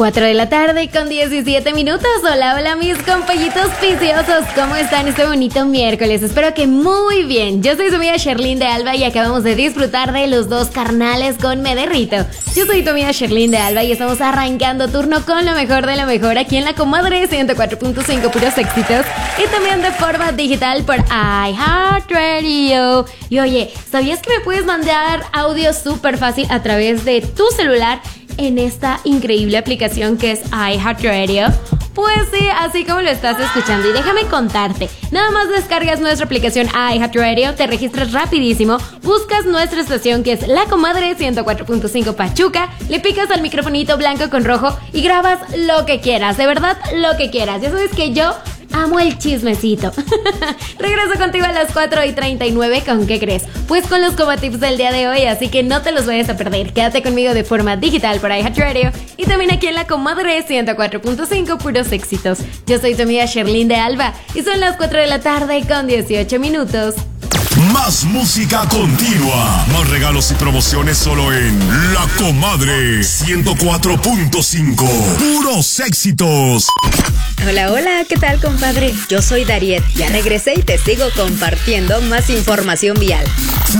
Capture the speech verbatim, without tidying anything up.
cuatro de la tarde con diecisiete minutos. Hola, hola mis compañitos viciosos, ¿cómo están este bonito miércoles? Espero que muy bien. Yo soy su amiga Sherlyn de Alba y acabamos de disfrutar de Los Dos Carnales con Me Derrito. Yo soy tu amiga Sherlyn de Alba y estamos arrancando turno con lo mejor de lo mejor aquí en la Comadre ciento cuatro punto cinco, puros éxitos, y también de forma digital por iHeartRadio. Y oye, ¿sabías que me puedes mandar audio súper fácil a través de tu celular en esta increíble aplicación que es iHeartRadio? Pues sí, así como lo estás escuchando. Y déjame contarte, nada más descargas nuestra aplicación iHeartRadio, te registras rapidísimo, buscas nuestra estación que es La Comadre ciento cuatro punto cinco Pachuca, le picas al microfonito blanco con rojo y grabas lo que quieras, de verdad lo que quieras. Ya sabes que yo amo el chismecito. Regreso contigo a las cuatro y treinta y nueve. ¿Con qué crees? Pues con los Coma Tips del día de hoy, así que no te los vayas a perder. Quédate conmigo de forma digital por iHeartRadio y también aquí en la Comadre ciento cuatro punto cinco, puros éxitos. Yo soy tu amiga Sherlyn de Alba y son las cuatro de la tarde con dieciocho minutos. Más música continua, más regalos y promociones solo en La Comadre ciento cuatro punto cinco. Puros éxitos. Hola, hola, ¿qué tal, compadre? Yo soy Dariet, ya regresé y te sigo compartiendo más información vial.